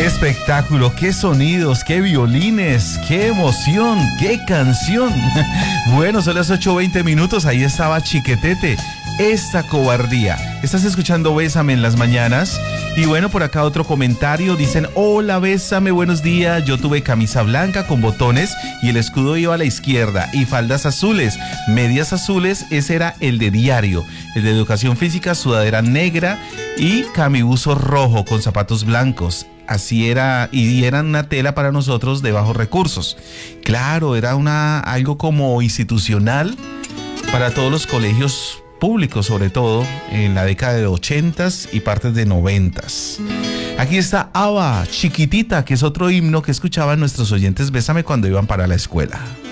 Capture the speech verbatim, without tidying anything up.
Qué espectáculo, qué sonidos, qué violines, qué emoción, qué canción. Bueno, son las ocho veinte minutos, ahí estaba Chiquetete, Esta Cobardía. Estás escuchando Bésame en las mañanas. Y bueno, por acá otro comentario, dicen: hola, Bésame, buenos días. Yo tuve camisa blanca con botones y el escudo iba a la izquierda y faldas azules, medias azules, ese era el de diario. El de educación física, sudadera negra y camibuzo rojo con zapatos blancos. Así era, y eran una tela para nosotros de bajos recursos. Claro, era una algo como institucional para todos los colegios públicos, sobre todo en la década de ochentas y partes de noventas. Aquí está ABBA, Chiquitita, que es otro himno que escuchaban nuestros oyentes Bésame cuando iban para la escuela.